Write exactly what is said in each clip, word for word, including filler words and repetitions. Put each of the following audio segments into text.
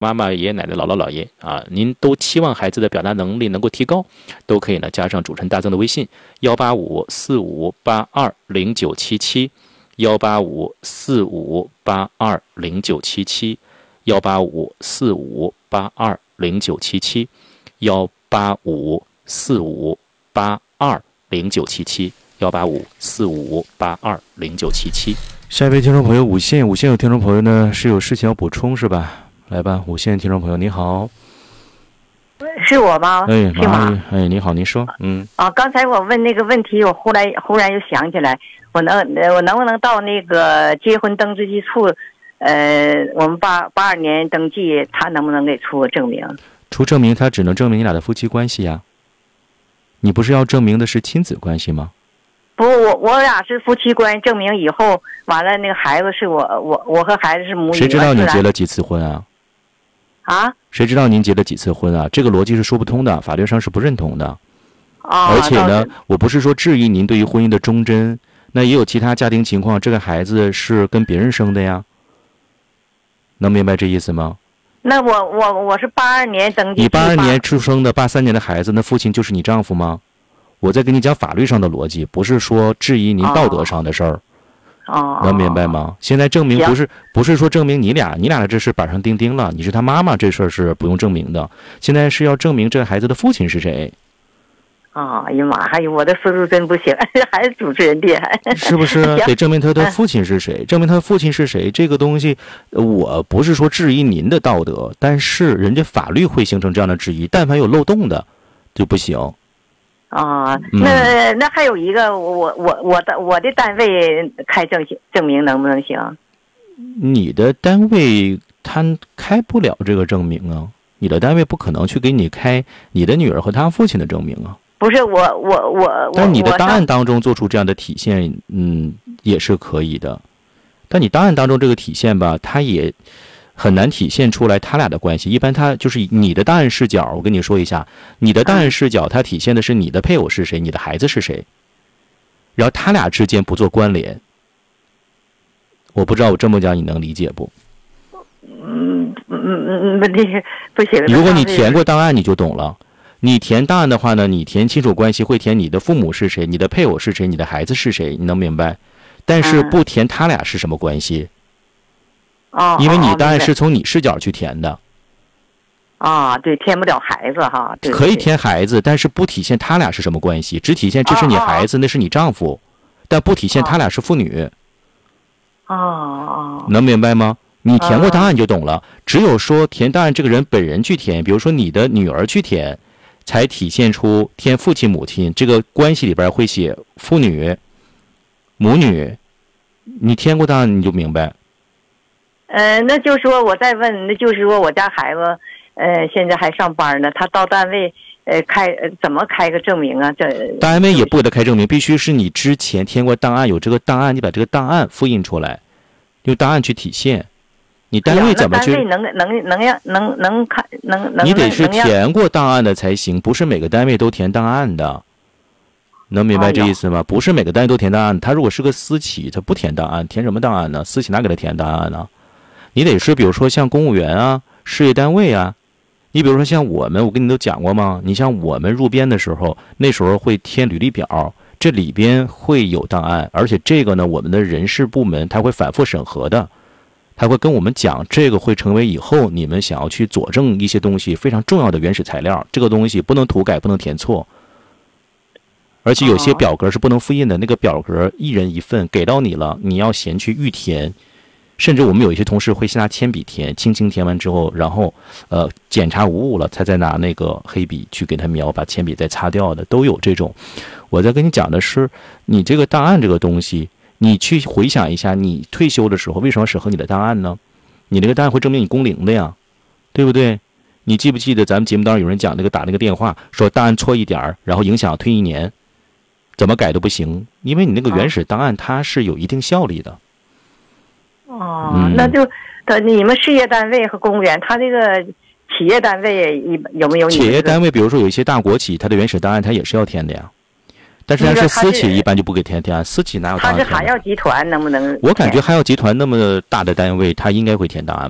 妈妈、爷爷奶奶、姥姥姥爷啊，您都期望孩子的表达能力能够提高，都可以呢加上主持人大增的微信幺八五四五八二零九七七幺八五四五八二零九七七幺八五四五八二零九七七幺八五四五八二零九七七幺八五四五八二零九七七。下一位听众朋友五线，五线有听众朋友呢是有事情要补充是吧？来吧，五线听众朋友你好。 是我吗？ 哎， 是吗？ 哎，你好，您说。嗯。 啊，刚才我问那个问题，我忽然忽然又想起来，我能我能不能到那个结婚登记处，呃，我们八八二年登记，他能不能给出个证明？ 出证明，他只能证明你俩的夫妻关系呀。你不是要证明的是亲子关系吗？ 不，我我俩是夫妻关系，证明以后完了，那个孩子是我我我和孩子是母女。 谁知道你结了几次婚啊？ 啊？ 谁知道您结了几次婚啊？这个逻辑是说不通的，法律上是不认同的。 啊、 而且呢，我不是说质疑您对于婚姻的忠贞，那也有其他家庭情况，这个孩子是跟别人生的呀。能明白这意思吗？ 那我我我是八二年登记。 你八二年出生的，八三年的孩子，那父亲就是你丈夫吗？我在跟你讲法律上的逻辑，不是说质疑您道德上的事儿。 哦， 能明白吗？现在证明不是不是说证明你俩，你俩的这事板上钉钉了，你是他妈妈，这事儿是不用证明的。现在是要证明这孩子的父亲是谁。 啊、哦，哎呀妈，哎呦，我的思路真不行，还是主持人厉害。 是不是得证明他的父亲是谁？证明他的父亲是谁？这个东西，我不是说质疑您的道德，但是人家法律会形成这样的质疑，但凡有漏洞的就不行。 啊、哦，那、嗯、那还有一个，我我我的我的单位开证证明能不能行？ 你的单位他开不了这个证明啊，你的单位不可能去给你开你的女儿和她父亲的证明啊。 不是我我我， 但你的档案当中做出这样的体现，嗯，也是可以的。但你档案当中这个体现吧，它也很难体现出来他俩的关系。一般他就是你的档案视角，我跟你说一下，你的档案视角它体现的是你的配偶是谁，你的孩子是谁，然后他俩之间不做关联。我不知道我这么讲你能理解不？ 嗯嗯嗯嗯，不行不行。 如果你填过档案，你就懂了。你填档案的话呢，你填亲属关系会填你的父母是谁，你的配偶是谁，你的孩子是谁，你能明白？但是不填他俩是什么关系。 哦， 因为你档案是从你视角去填的。 啊、哦，对，填不了孩子哈。对对对， 可以填孩子，但是不体现他俩是什么关系，只体现这是你孩子，哦、那是你丈夫，但不体现他俩是父女。 哦哦。 能明白吗？你填过档案就懂了。哦、只有说填档案这个人本人去填，比如说你的女儿去填，才体现出填父亲母亲这个关系里边会写父女、母女。你填过档案你就明白。 呃，那就说我再问，那就是说我家孩子，呃，现在还上班呢，他到单位，呃，开、呃、怎么开个证明啊？这单位也不给他开证明，必须是你之前填过档案，有这个档案，你把这个档案复印出来，用档案去体现。你单位怎么去？ 单位能能能让能能看能能？ 你得是填过档案的才行，不是每个单位都填档案的。能明白这意思吗？不是每个单位都填档案，他如果是个私企，他不填档案，填什么档案呢？私企哪给他填档案呢？你得是比如说像公务员啊、事业单位啊，你比如说像我们，我跟你都讲过吗？你像我们入编的时候，那时候会填履历表，这里边会有档案，而且这个呢，我们的人事部门他会反复审核的，他会跟我们讲，这个会成为以后你们想要去佐证一些东西非常重要的原始材料，这个东西不能涂改，不能填错。而且有些表格是不能复印的，那个表格一人一份给到你了，你要先去预填。甚至我们有一些同事会先拿铅笔填，轻轻填完之后，然后呃检查无误了，才再拿那个黑笔去给他描，把铅笔再擦掉的，都有这种。我在跟你讲的是，你这个档案这个东西，你去回想一下，你退休的时候为什么审核你的档案呢？你那个档案会证明你工龄的呀，对不对？你记不记得咱们节目当中有人讲那个打那个电话，说档案错一点，然后影响退一年，怎么改都不行，因为你那个原始档案它是有一定效力的。 哦，嗯、那就你们事业单位和公务员，他这个企业单位有没有你、这个？ 企业单位，比如说有一些大国企，它的原始档案它也是要填的呀。但是要是私企一般就不给填填，私企哪有档案填？ 他是海药集团，能不能？ 我感觉海药集团那么大的单位，他应该会填档案吧。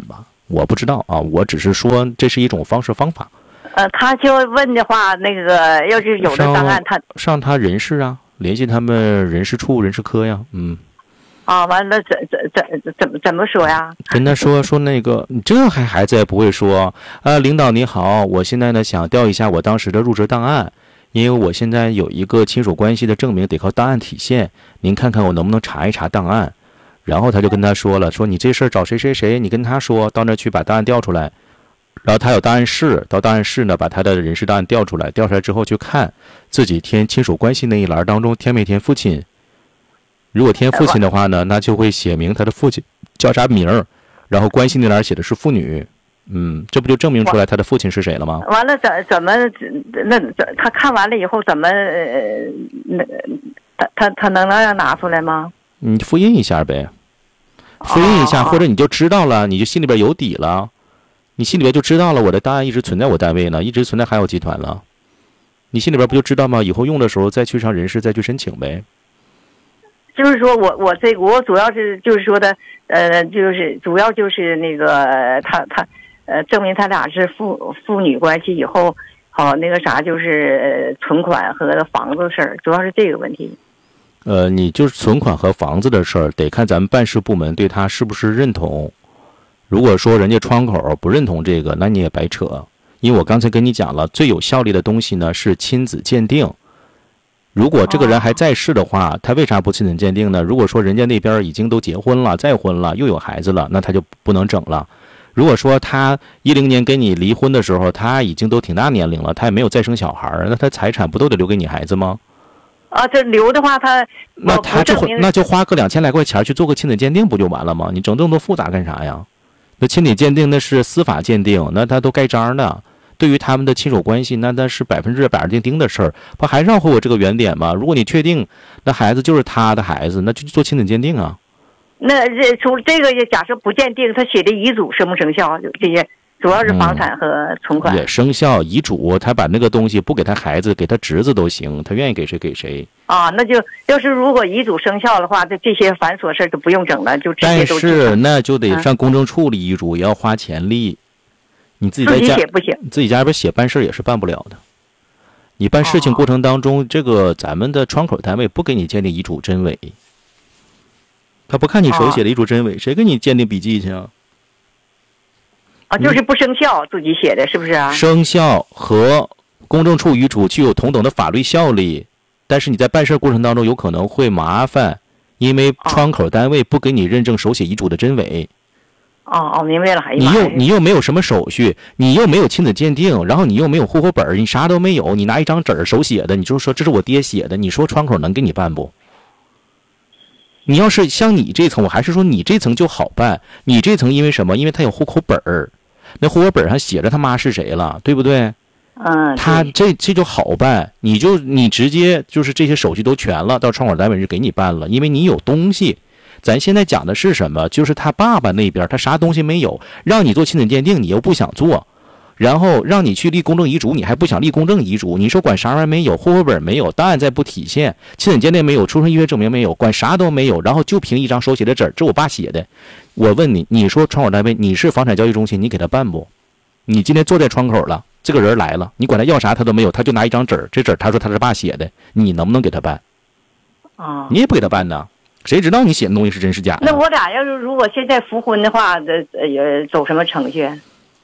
我不知道啊，我只是说这是一种方式方法。 呃，他就问的话，那个要是有的档案，他上他人事啊，联系他们人事处、人事科呀，嗯。 啊，完了怎怎怎怎么怎么说呀？ 跟他说说那个，你这还孩子也不会说啊，领导你好，我现在呢想调一下我当时的入职档案，因为我现在有一个亲属关系的证明得靠档案体现，您看看我能不能查一查档案。然后他就跟他说了，说你这事儿找谁谁谁，你跟他说到那儿去把档案调出来。然后他有档案室，到档案室呢把他的人事档案调出来，调出来之后去看自己填亲属关系那一栏当中填没填父亲。如果填父亲的话呢，那就会写明他的父亲叫啥名儿，然后关系那栏写的是妇女，嗯，这不就证明出来他的父亲是谁了吗？ 完了怎怎么那他看完了以后怎么呃那他他他能让拿出来吗？ 你复印一下呗，复印一下，或者你就知道了，你就心里边有底了，你心里边就知道了，我的档案一直存在我单位呢，一直存在海友集团了，你心里边不就知道吗？以后用的时候再去上人事再去申请呗。 就是说我我这个我主要是就是说的呃就是主要就是那个他他呃证明他俩是父父女关系以后好那个啥就是存款和房子的事儿，主要是这个问题。 呃，你就是存款和房子的事儿，得看咱们办事部门对他是不是认同。如果说人家窗口不认同这个，那你也白扯。因为我刚才跟你讲了，最有效力的东西呢是亲子鉴定。如果这个人还在世的话，他为啥不亲子鉴定呢？如果说人家那边已经都结婚了、再婚了，又有孩子了，那他就不能整了。如果说他一零年跟你离婚的时候，他已经都挺大年龄了，他也没有再生小孩，那他财产不都得留给你孩子吗？ 啊，这留的话他那他就那就花个两千来块钱去做个亲子鉴定不就完了吗？你整这么多复杂干啥呀？那亲子鉴定那是司法鉴定，那他都盖章的。对于他们的亲属关系，那那是百分之百钉钉的事儿，不还是要回我这个原点吗？如果你确定那孩子就是他的孩子，那就做亲子鉴定啊。 那这除这个假设不鉴定，他写的遗嘱生不生效？这些主要是房产和存款、 嗯、也生效。遗嘱他把那个东西不给他孩子，给他侄子都行，他愿意给谁给谁啊。那就要是如果遗嘱生效的话，这这些繁琐事儿就不用整了，就直接都。 但是那就得上公证处立遗嘱，也要花钱立。你自己在家自己写不行， 自己家里边写办事也是办不了的。你办事情过程当中，哦、这个咱们的窗口单位不给你鉴定遗嘱真伪，他不看你手写的遗嘱真伪，哦、谁给你鉴定笔记去啊？ 啊，就是不生效，自己写的是不是啊？ 生效和公证处遗嘱具有同等的法律效力，但是你在办事过程当中有可能会麻烦，因为窗口单位不给你认证手写遗嘱的真伪。 哦哦，明白了。 你又你又没有什么手续，你又没有亲子鉴定，然后你又没有户口本，你啥都没有，你拿一张纸手写的，你就说这是我爹写的，你说窗口能给你办不？你要是像你这层，我还是说你这层就好办。你这层因为什么？因为他有户口本儿，那户口本上写着他妈是谁了，对不对？ 嗯， 他这这就好办，你就你直接就是这些手续都全了，到窗口单位就给你办了，因为你有东西。咱现在讲的是什么？就是他爸爸那边他啥东西没有，让你做亲子鉴定你又不想做，然后让你去立公证遗嘱你还不想立公证遗嘱，你说管啥玩意儿没有，户口本没有，档案再不体现，亲子鉴定没有，出生医学证明没有，管啥都没有，然后就凭一张手写的纸，这我爸写的。我问你，你说窗口单位你是房产交易中心，你给他办不？你今天坐在窗口了，这个人来了，你管他要啥他都没有，他就拿一张纸，这纸他说他是爸写的，你能不能给他办？ 啊， 你也不给他办呢？谁知道你写的东西是真是假的？ 那我俩要是如果现在复婚的话，这呃走什么程序？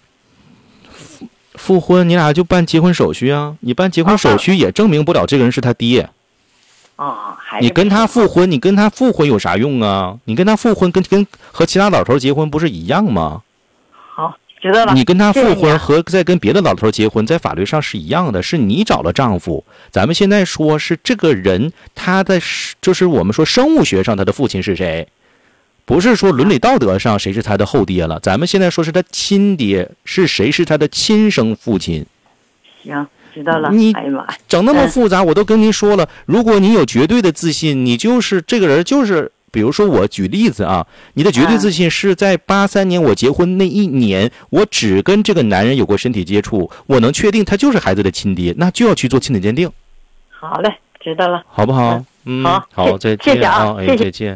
复婚你俩就办结婚手续啊！你办结婚手续也证明不了这个人是他爹。 啊，还你跟他复婚，你跟他复婚有啥用啊？你跟他复婚跟跟和其他老头结婚不是一样吗？ 好，知道了。 你跟他复婚和再跟别的老头结婚，在法律上是一样的，是你找了丈夫。咱们现在说是这个人，他的就是我们说生物学上他的父亲是谁，不是说伦理道德上谁是他的后爹了。咱们现在说是他亲爹是谁，是他的亲生父亲。 行，知道了。 你哎呀妈， 整那么复杂，我都跟您说了，如果你有绝对的自信，你就是这个人就是。比如说我举例子啊，你的绝对自信是在八三年我结婚那一年，我只跟这个男人有过身体接触，我能确定他就是孩子的亲爹，那就要去做亲子鉴定。 好嘞，知道了， 好不好？嗯， 好， 好，再见啊，哎，再见。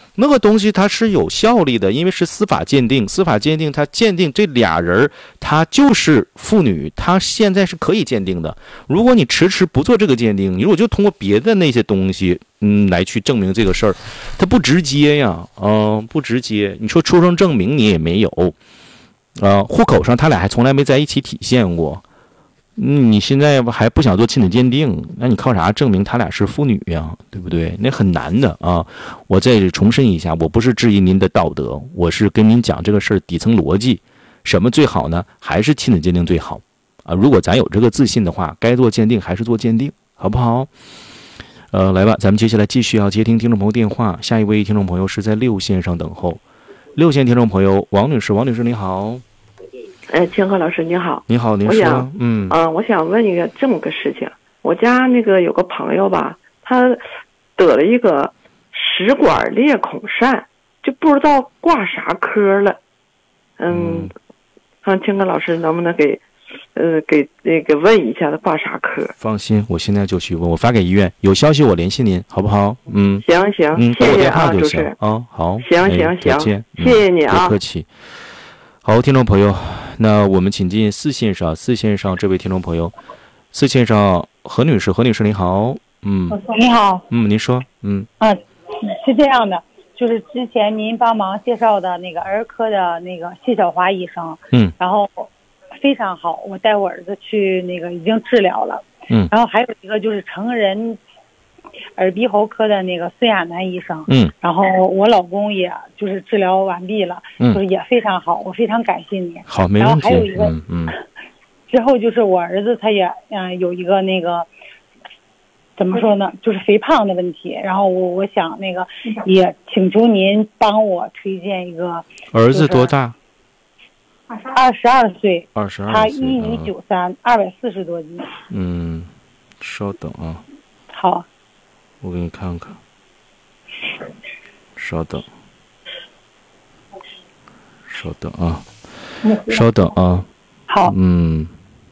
那个东西它是有效力的，因为是司法鉴定，司法鉴定它鉴定这俩人他就是父女，他现在是可以鉴定的。如果你迟迟不做这个鉴定，你如果就通过别的那些东西嗯来去证明这个事儿，它不直接呀，啊、呃、不直接。你说出生证明你也没有，啊、呃、户口上他俩还从来没在一起体现过。嗯，你现在还不想做亲子鉴定，那你靠啥证明他俩是父女呀？对不对？那很难的啊！我再重申一下，我不是质疑您的道德，我是跟您讲这个事儿底层逻辑。什么最好呢？还是亲子鉴定最好啊！如果咱有这个自信的话，该做鉴定还是做鉴定，好不好？呃，来吧，咱们接下来继续要接听听众朋友电话。下一位听众朋友是在六线上等候，六线听众朋友王女士，王女士你好。 哎，清河老师你好。 你好，您说。嗯， 呃，我想问一个这么个事情，我家那个有个朋友吧，他得了一个食管裂孔疝，就不知道挂啥科了。嗯，看清河老师能不能给，呃，给那个问一下他挂啥科？ 放心，我现在就去问，我发给医院，有消息我联系您，好不好？嗯， 行行， 嗯， 谢谢啊， 就行啊，好， 行行哎、 行， 见谢谢你啊， 别客气。好，听众朋友，那我们请进四线上，四线上这位听众朋友，四线上何女士，何女士你好，嗯， 你好， 嗯，您说，嗯， 啊，是这样的，就是之前您帮忙介绍的那个儿科的那个谢小华医生， 嗯， 然后非常好，我带我儿子去那个已经治疗了， 嗯， 然后还有一个就是成人耳鼻喉科的那个孙亚楠医生， 嗯， 然后我老公也就是治疗完毕了， 嗯， 就是也非常好，我非常感谢你。 好，没问题。 然后还有一个， 嗯嗯， 之后就是我儿子他也嗯、呃、有一个那个怎么说呢，就是肥胖的问题，然后我我想那个也请求您帮我推荐一个。 儿子多大？ 二十二岁。 二十二岁。 他一米九三，二百四十多斤。 嗯，稍等啊。 好。 我给你看看，稍等，稍等啊，稍等啊。 好。 嗯，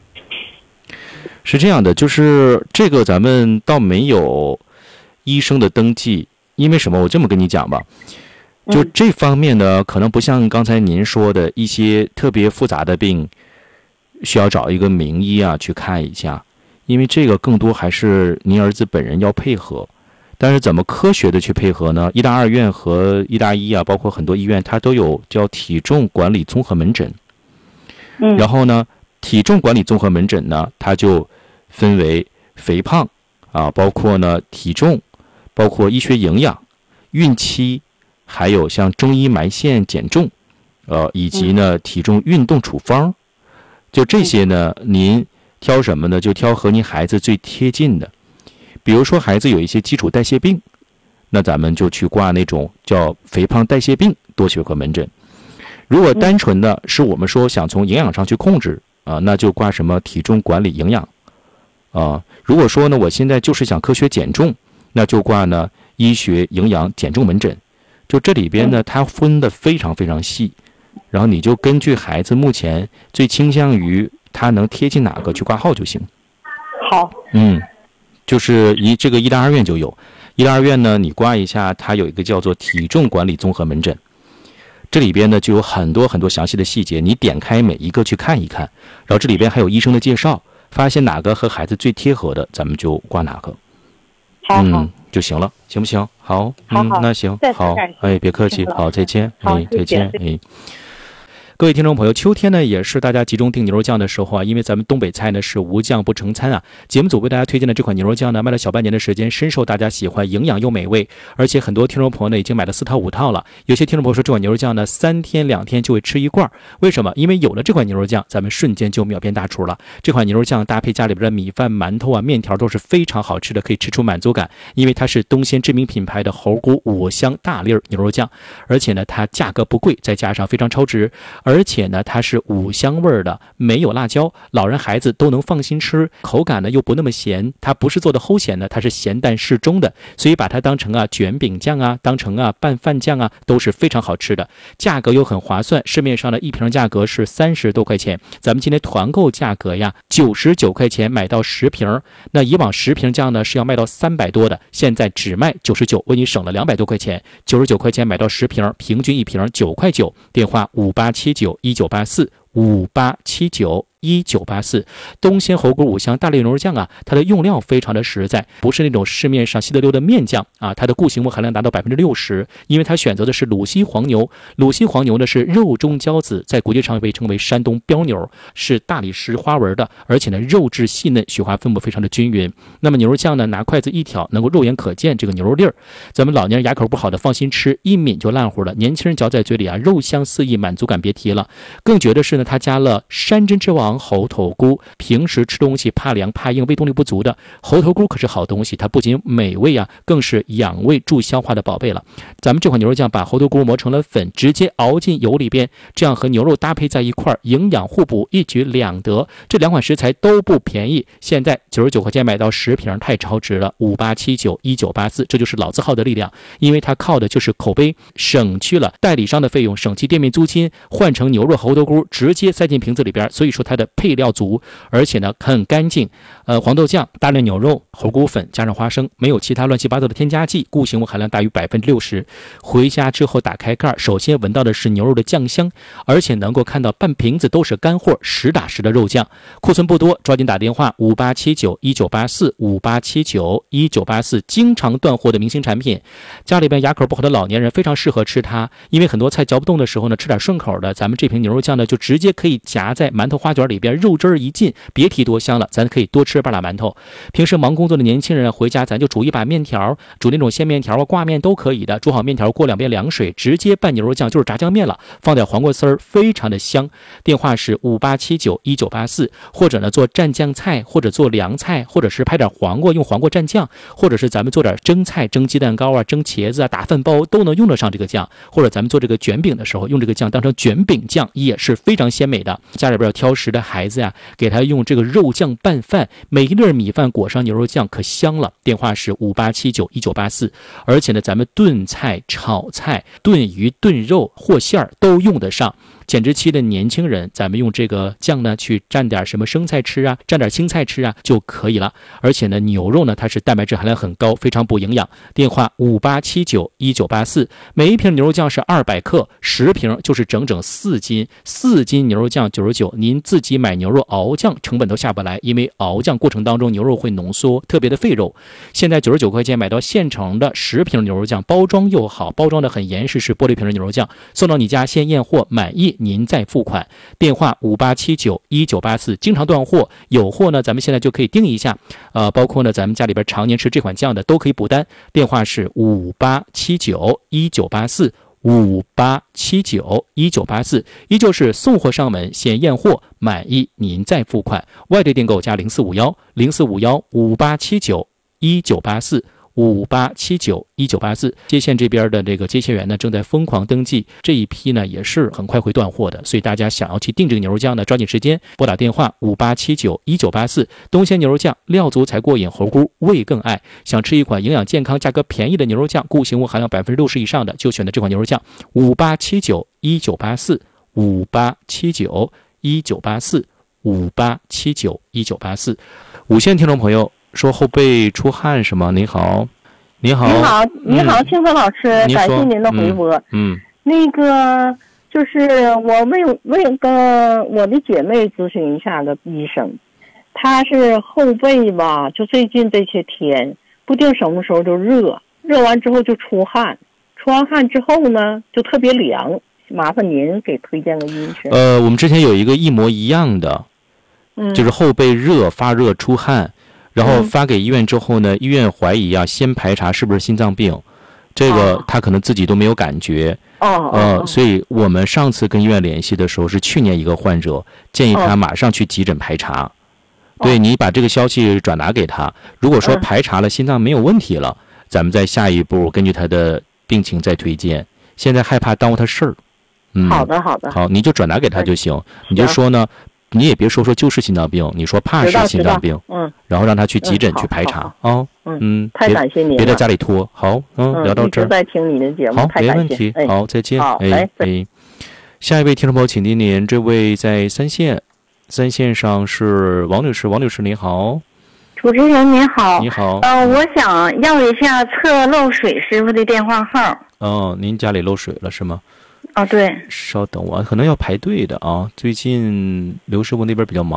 是这样的，就是这个咱们倒没有医生的登记，因为什么？我这么跟你讲吧，就这方面呢，可能不像刚才您说的一些特别复杂的病，需要找一个名医啊去看一下，因为这个更多还是您儿子本人要配合。但是怎么科学的去配合呢？医大二院和医大一啊，包括很多医院，它都有叫体重管理综合门诊。 嗯。 然后呢，体重管理综合门诊呢，它就分为肥胖啊，包括呢体重，包括医学营养、孕期，还有像中医埋线减重，呃，以及呢体重运动处方。就这些呢，您挑什么呢？就挑和您孩子最贴近的。比如说孩子有一些基础代谢病，那咱们就去挂那种叫肥胖代谢病多学科门诊。如果单纯的是我们说想从营养上去控制啊，那就挂什么体重管理营养啊。如果说呢我现在就是想科学减重，那就挂呢医学营养减重门诊。就这里边呢它分的非常非常细，然后你就根据孩子目前最倾向于他能贴近哪个去挂号就行。 好。 嗯。就是一这个医大二院就有，医大二院呢，你挂一下，它有一个叫做体重管理综合门诊，这里边呢就有很多很多详细的细节，你点开每一个去看一看，然后这里边还有医生的介绍，发现哪个和孩子最贴合的，咱们就挂哪个， 好， 嗯就行了，行不行？好， 好好嗯，那行，好，哎，别客气，好，再见，哎，再见，哎。各位听众朋友，秋天呢也是大家集中订牛肉酱的时候啊，因为咱们东北菜呢是无酱不成餐啊。节目组为大家推荐的这款牛肉酱呢，卖了小半年的时间，深受大家喜欢，营养又美味，而且很多听众朋友呢已经买了四套五套了。有些听众朋友说这款牛肉酱呢三天两天就会吃一罐，为什么？因为有了这款牛肉酱，咱们瞬间就秒变大厨了。这款牛肉酱搭配家里边的米饭、馒头啊、面条都是非常好吃的，可以吃出满足感。因为它是东鲜知名品牌的猴菇五香大粒牛肉酱，而且呢它价格不贵，再加上非常超值。 而且呢它是五香味儿的，没有辣椒，老人孩子都能放心吃，口感呢又不那么咸，它不是做的齁咸的，它是咸淡适中的，所以把它当成啊卷饼酱啊，当成啊拌饭酱啊，都是非常好吃的，价格又很划算，市面上的一瓶价格是三十多块钱，咱们今天团购价格呀九十九块钱买到十瓶，那以往十瓶酱呢是要卖到三百多的，现在只卖九十九，为你省了两百多块钱，九十九块钱买到十瓶，平均一瓶九块九，电话五八七九一九八四五八七九一九八四。东鲜猴骨五香大力牛肉酱啊，它的用料非常的实在，不是那种市面上稀得溜的面酱啊，它的固形物含量达到百分之六十，因为它选择的是鲁西黄牛，鲁西黄牛呢是肉中骄子，在国际上被称为山东标牛，是大理石花纹的，而且呢肉质细嫩，雪花分布非常的均匀。那么牛肉酱呢，拿筷子一挑，能够肉眼可见这个牛肉粒儿，咱们老年人牙口不好的放心吃，一抿就烂乎了，年轻人嚼在嘴里啊，肉香四溢，满足感别提了。更绝的是呢，它加了山珍之王猴头菇，平时吃东西怕凉怕硬胃动力不足的，猴头菇可是好东西，它不仅美味啊，更是养胃助消化的宝贝了。咱们这款牛肉酱把猴头菇磨成了粉，直接熬进油里边，这样和牛肉搭配在一块，营养互补，一举两得。这两款食材都不便宜，现在九十九块钱买到十瓶，太超值了。五八七九一九八四，这就是老字号的力量，因为它靠的就是口碑，省去了代理商的费用，省去店面租金，换成牛肉猴头菇直接塞进瓶子里边，所以说它的配料足，而且呢很干净。呃，黄豆酱、大量牛肉、猴骨粉加上花生，没有其他乱七八糟的添加剂，固形物含量大于百分之六十。回家之后打开盖，首先闻到的是牛肉的酱香，而且能够看到半瓶子都是干货，实打实的肉酱。库存不多，抓紧打电话五八七九一九八四五八七九一九八四，经常断货的明星产品，家里边牙口不好的老年人非常适合吃它，因为很多菜嚼不动的时候呢，吃点顺口的，咱们这瓶牛肉酱呢就直接可以夹在馒头花卷里边，肉汁儿一进，别提多香了，咱可以多吃半拉馒头。平时忙工作的年轻人回家咱就煮一把面条，煮那种鲜面条啊、挂面都可以的，煮好面条过两遍凉水，直接拌牛肉酱就是炸酱面了，放点黄瓜丝儿，非常的香。电话是五八七九一九八四，或者呢做蘸酱菜，或者做凉菜，或者是拍点黄瓜用黄瓜蘸酱，或者是咱们做点蒸菜，蒸鸡蛋糕啊、蒸茄子啊、打饭包都能用得上这个酱，或者咱们做这个卷饼的时候用这个酱当成卷饼酱也是非常鲜美的。家里边有挑食的孩子呀、啊，给他用这个肉酱拌饭，每一粒米饭裹上牛肉酱可香了。电话是五八七九一九八四，而且呢咱们炖菜、炒菜、炖鱼、炖肉或馅儿都用得上。减脂期的年轻人，咱们用这个酱呢去蘸点什么生菜吃啊，蘸点青菜吃啊就可以了。而且呢牛肉呢它是蛋白质含量很高，非常补营养。电话五八七九一九八四，每一瓶牛肉酱是二百克，十瓶就是整整四斤，四斤牛肉酱九十九，您自己买牛肉熬酱成本都下不来，因为熬酱过程当中牛肉会浓缩，特别的费肉。现在九十九块钱买到现成的十瓶牛肉酱，包装又好，包装的很严实，是玻璃瓶的牛肉酱，送到你家先验货，满意您再付款。电话五八七九一九八四，经常断货，有货呢咱们现在就可以订一下，呃，包括呢咱们家里边常年吃这款酱的都可以补单。电话是五八七九一九八四五八七九一九八四，依旧是送货上门，先验货，满意您再付款。外地订购加零四五幺零四五幺五八七九一九八四。五八七九一九八四，接线这边的这个接线员呢正在疯狂登记，这一批呢也是很快会断货的，所以大家想要去订这个牛肉酱呢，抓紧时间拨打电话五八七九一九八四。东鲜牛肉酱料足才过瘾，猴菇味更爱。想吃一款营养健康、价格便宜的牛肉酱，固形物含量百分之六十以上的，就选择这款牛肉酱。五八七九一九八四，五八七九一九八四，五八七九一九八四。五线听众朋友说后背出汗是吗？您好，您好， 你好，你好，清风老师，感谢您的回拨。 嗯，嗯那个就是我为为跟我的姐妹咨询一下的医生，她是后背吧，就最近这些天不定什么时候就热，热完之后就出汗，出完汗之后呢就特别凉，麻烦您给推荐个医生。 呃，我们之前有一个一模一样的，嗯，就是后背热、发热、出汗。然后发给医院之后呢，医院怀疑啊，先排查是不是心脏病，这个他可能自己都没有感觉。 哦， 呃，所以我们上次跟医院联系的时候是去年一个患者，建议他马上去急诊排查。对，你把这个消息转达给他，如果说排查了心脏没有问题了，咱们再下一步根据他的病情再推荐。现在害怕耽误他事儿。 嗯， 好的好的。 好，你就转达给他就行。你就说呢，你也别说说就是心脏病，你说怕是心脏病， 嗯， 然后让他去急诊去排查啊。嗯， 太感谢您了， 别在家里拖。好，嗯，聊到这儿。 一直在听你的节目， 好， 太感谢。 没问题。好，再见。 哎哎，下一位听众朋友，请听您，这位在三线，三线上是王女士，王女士您好。 主持人您好。 你好。 呃，我想要一下测漏水师傅的电话号。 哦，您家里漏水了是吗？ 哦，对。 稍等我，可能要排队的啊。最近刘师傅那边比较忙。